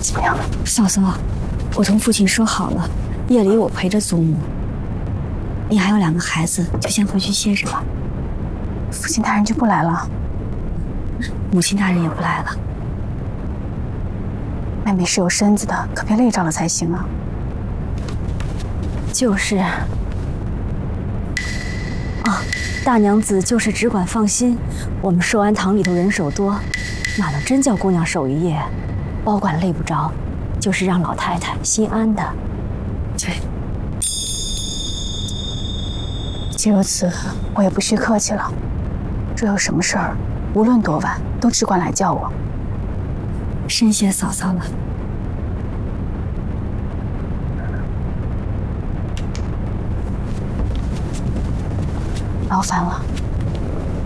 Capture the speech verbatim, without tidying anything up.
怎么样了？ 嫂嫂，我同父亲说好了，夜里我陪着祖母。你还有两个孩子，就先回去歇着吧。 父亲大人就不来了， 母亲大人也不来了。 妹妹是有身子的，可别累着了才行啊。 就是。啊，大娘子就是只管放心，我们寿安堂里头人手多，哪能真叫姑娘守一夜？保管累不着，就是让老太太心安的。 对。既如此，我也不需客气了。若有什么事儿，无论多晚，都只管来叫我。 深谢嫂嫂了。 劳烦了。